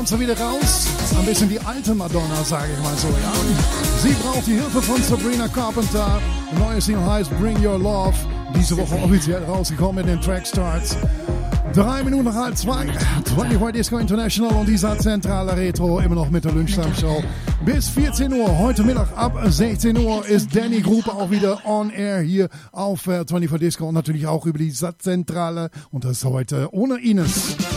kommt sie wieder raus. Ein bisschen die alte Madonna, sage ich mal so, ja. Sie braucht die Hilfe von Sabrina Carpenter. Neue Single heißt Bring Your Love. Diese Woche offiziell rausgekommen in den Trackstarts. 3 Minuten nach 1:30. 24 Disco International und dieser zentrale Retro immer noch mit der Lunchtime-Show. Bis 14 Uhr. Heute Mittag ab 16 Uhr ist Danny Gruppe auch wieder on air hier auf 24 Disco und natürlich auch über die Zentrale. Und das heute ohne Ines.